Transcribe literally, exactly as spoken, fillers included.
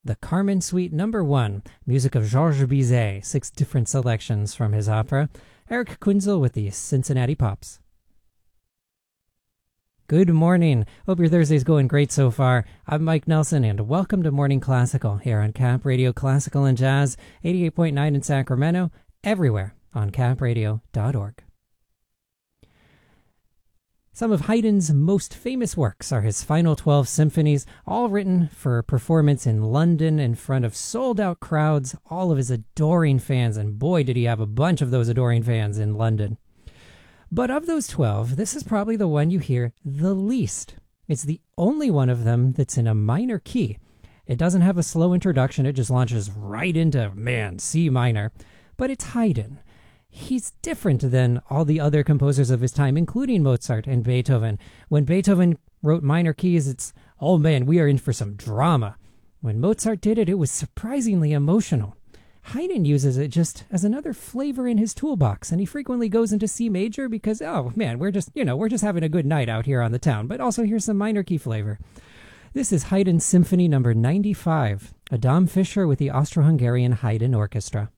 the Carmen Suite Number One, music of Georges Bizet, six different selections from his opera. Eric Kunzel with the Cincinnati Pops. Good morning. Hope your Thursday's going great so far. I'm Mike Nelson, and welcome to Morning Classical here on Cap Radio Classical and Jazz, eighty-eight point nine in Sacramento, everywhere on cap radio dot org. Some of Haydn's most famous works are his final twelve symphonies, all written for performance in London in front of sold-out crowds, all of his adoring fans, and boy did he have a bunch of those adoring fans in London. But of those twelve, this is probably the one you hear the least. It's the only one of them that's in a minor key. It doesn't have a slow introduction, it just launches right into, man, C minor. But it's Haydn. He's different than all the other composers of his time, including Mozart and Beethoven. When Beethoven wrote minor keys, it's, oh man, we are in for some drama. When Mozart did it, it was surprisingly emotional. Haydn uses it just as another flavor in his toolbox, and he frequently goes into C major because, oh man, we're just, you know, we're just having a good night out here on the town, but also here's some minor key flavor. This is Haydn Symphony number ninety-five, Adam Fischer with the Austro-Hungarian Haydn Orchestra.